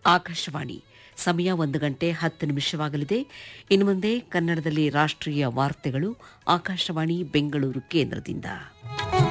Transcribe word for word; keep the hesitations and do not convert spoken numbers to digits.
ಆಕಾಶವಾಣಿ ಸಮಯ ಒಂದು ಗಂಟೆ ಹತ್ತು ನಿಮಿಷವಾಗಲಿದೆ. ಇನ್ನು ಮುಂದೆ ಕನ್ನಡದಲ್ಲಿ ರಾಷ್ಟ್ರೀಯ ವಾರ್ತೆಗಳು ಆಕಾಶವಾಣಿ ಬೆಂಗಳೂರು ಕೇಂದ್ರದಿಂದ.